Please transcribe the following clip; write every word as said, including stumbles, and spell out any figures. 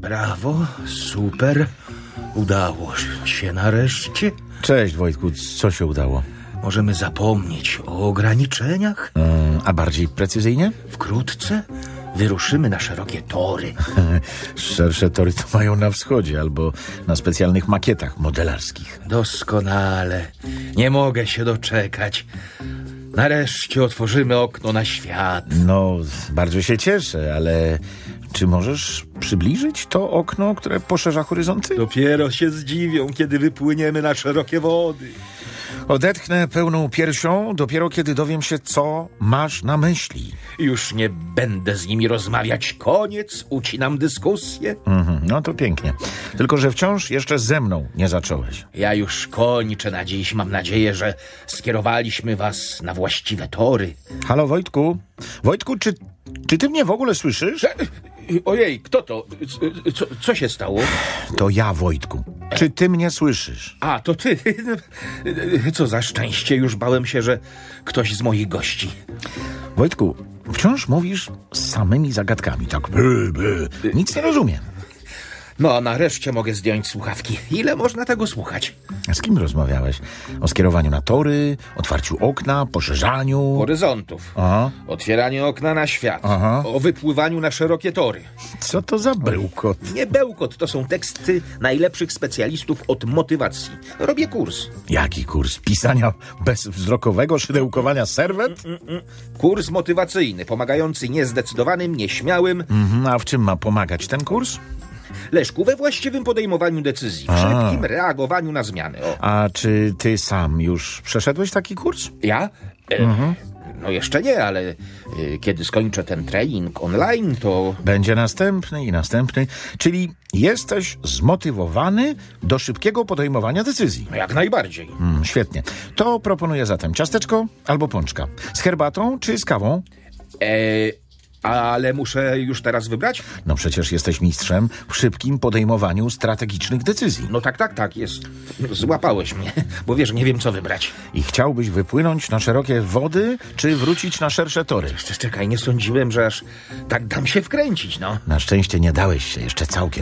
Brawo, super. Udało się nareszcie. Cześć, Wojtku, co się udało? Możemy zapomnieć o ograniczeniach? Hmm, a bardziej precyzyjnie? Wkrótce wyruszymy na szerokie tory. Szersze tory to mają na wschodzie albo na specjalnych makietach modelarskich. Doskonale. Nie mogę się doczekać. Nareszcie otworzymy okno na świat. No, bardzo się cieszę, ale czy możesz przybliżyć to okno, które poszerza horyzonty? Dopiero się zdziwią, kiedy wypłyniemy na szerokie wody. Odetchnę pełną piersią, dopiero kiedy dowiem się, co masz na myśli. Już nie będę z nimi rozmawiać. Koniec, ucinam dyskusję. Mhm, no to pięknie. Tylko że wciąż jeszcze ze mną nie zacząłeś. Ja już kończę na dziś. Mam nadzieję, że skierowaliśmy was na właściwe tory. Halo, Wojtku? Wojtku, czy, czy ty mnie w ogóle słyszysz? Ojej, kto to? Co, co się stało? To ja, Wojtku. Czy ty mnie słyszysz? A, to ty. Co za szczęście. Już bałem się, że ktoś z moich gości. Wojtku, wciąż mówisz z samymi zagadkami. Tak, by, by. Nic nie rozumiem. No, nareszcie mogę zdjąć słuchawki. Ile można tego słuchać? Z kim rozmawiałeś? O skierowaniu na tory, otwarciu okna, poszerzaniu... Horyzontów. Aha. Otwieranie okna na świat. Aha. O wypływaniu na szerokie tory. Co to za bełkot? Nie bełkot, to są teksty najlepszych specjalistów od motywacji. Robię kurs. Jaki kurs? Pisania bezwzrokowego szydełkowania serwet? Kurs motywacyjny, pomagający niezdecydowanym, nieśmiałym. Mhm, a w czym ma pomagać ten kurs? Leszku, we właściwym podejmowaniu decyzji, w A. szybkim reagowaniu na zmiany. O. A czy ty sam już przeszedłeś taki kurs? Ja? E, Mhm. No jeszcze nie, ale e, kiedy skończę ten trening online, to... Będzie następny i następny. Czyli jesteś zmotywowany do szybkiego podejmowania decyzji. No jak najbardziej. Mm, świetnie. To proponuję zatem ciasteczko albo pączka. Z herbatą czy z kawą? E, ale muszę już teraz wybrać? No przecież jesteś mistrzem w szybkim podejmowaniu strategicznych decyzji. No tak, tak, tak, jest. Złapałeś mnie, bo wiesz, nie wiem co wybrać. I chciałbyś wypłynąć na szerokie wody, czy wrócić na szersze tory? Jeszcze czekaj, nie sądziłem, że aż tak dam się wkręcić, no. Na szczęście nie dałeś się jeszcze całkiem.